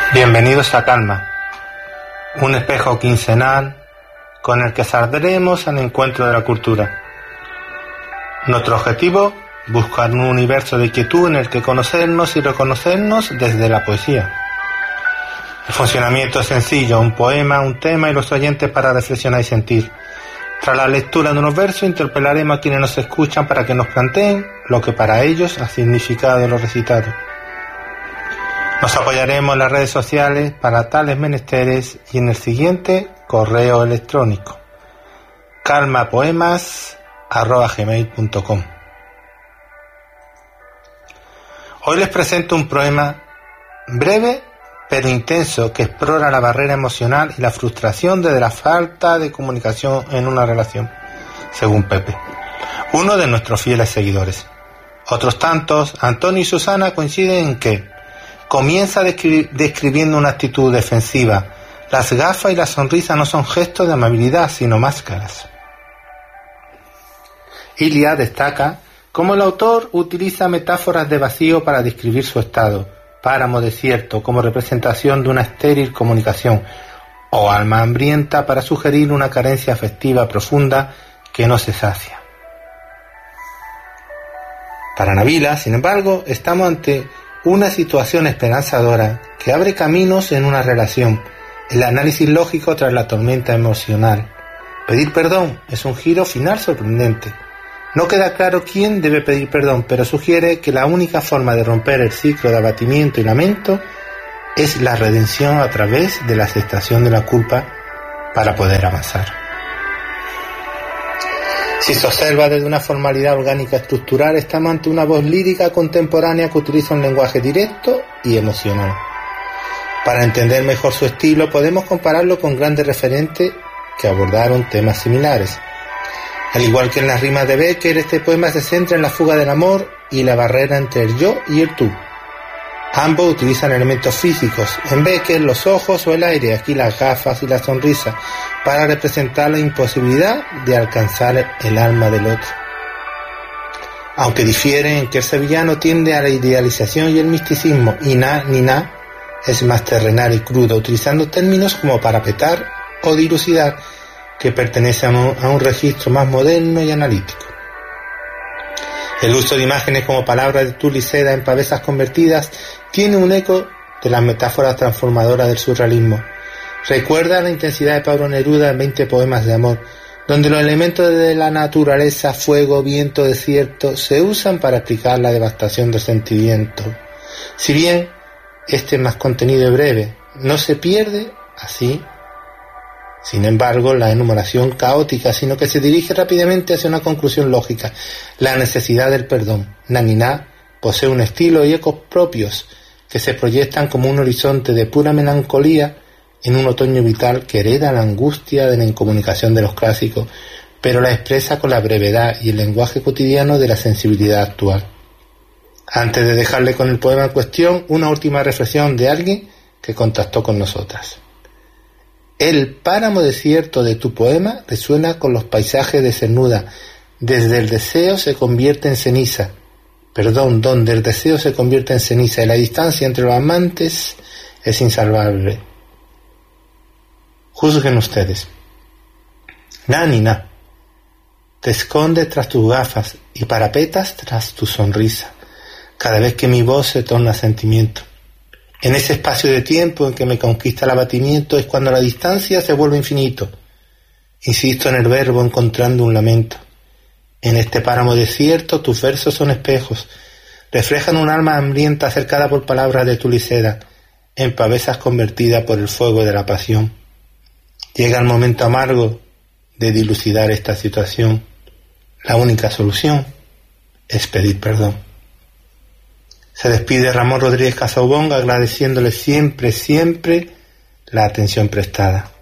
Bienvenidos a Calma, un espejo quincenal con el que saldremos al encuentro de la cultura. Nuestro objetivo, buscar un universo de quietud en el que conocernos y reconocernos desde la poesía. El funcionamiento es sencillo, un poema, un tema y los oyentes para reflexionar y sentir. Tras la lectura de unos versos interpelaremos a quienes nos escuchan para que nos planteen lo que para ellos ha significado lo recitado. Nos apoyaremos en las redes sociales para tales menesteres y en el siguiente correo electrónico: calmapoemas@gmail.com. Hoy les presento un poema breve pero intenso que explora la barrera emocional y la frustración desde la falta de comunicación en una relación, según Pepe, uno de nuestros fieles seguidores. Otros tantos, Antonio y Susana, coinciden en que comienza describiendo una actitud defensiva. Las gafas y la sonrisa no son gestos de amabilidad, sino máscaras. Ilia destaca cómo el autor utiliza metáforas de vacío para describir su estado, páramo desierto como representación de una estéril comunicación, o alma hambrienta para sugerir una carencia afectiva profunda que no se sacia. Para Nabila, sin embargo, estamos ante una situación esperanzadora que abre caminos en una relación, el análisis lógico tras la tormenta emocional. Pedir perdón es un giro final sorprendente. No queda claro quién debe pedir perdón, pero sugiere que la única forma de romper el ciclo de abatimiento y lamento es la redención a través de la aceptación de la culpa para poder avanzar. Si se observa desde una formalidad orgánica estructural, estamos ante una voz lírica contemporánea que utiliza un lenguaje directo y emocional. Para entender mejor su estilo, podemos compararlo con grandes referentes que abordaron temas similares. Al igual que en las rimas de Becker, este poema se centra en la fuga del amor y la barrera entre el yo y el tú. Ambos utilizan elementos físicos, en Becker los ojos o el aire, aquí las gafas y la sonrisa, para representar la imposibilidad de alcanzar el alma del otro. Aunque difieren en que el sevillano tiende a la idealización y el misticismo, y Niná es más terrenal y crudo, utilizando términos como parapetar o dilucidar, que pertenecen a un registro más moderno y analítico. El uso de imágenes como palabras de tul y seda en pavesas convertidas tiene un eco de las metáforas transformadoras del surrealismo. Recuerda la intensidad de Pablo Neruda en 20 poemas de amor, donde los elementos de la naturaleza, fuego, viento, desierto, se usan para explicar la devastación del sentimiento. Si bien este más contenido y breve no se pierde así, sin embargo, la enumeración caótica, sino que se dirige rápidamente hacia una conclusión lógica: la necesidad del perdón. Naniná posee un estilo y ecos propios que se proyectan como un horizonte de pura melancolía en un otoño vital que hereda la angustia de la incomunicación de los clásicos, pero la expresa con la brevedad y el lenguaje cotidiano de la sensibilidad actual. Antes de dejarle con el poema en cuestión, una última reflexión de alguien que contactó con nosotras. El páramo desierto de tu poema resuena con los paisajes de Cernuda. Desde el deseo se convierte en ceniza. Donde el deseo se convierte en ceniza y la distancia entre los amantes es insalvable. Juzguen ustedes. Niná, te escondes tras tus gafas y parapetas tras tu sonrisa, cada vez que mi voz se torna sentimiento. En ese espacio de tiempo en que me conquista el abatimiento es cuando la distancia se vuelve infinito. Insisto en el verbo encontrando un lamento. En este páramo desierto tus versos son espejos, reflejan un alma hambrienta acercada por palabras de tul y seda, en pavesas convertida por el fuego de la pasión. Llega el momento amargo de dilucidar esta situación. La única solución es pedir perdón. Se despide Ramón Rodríguez Casaubon agradeciéndole siempre la atención prestada.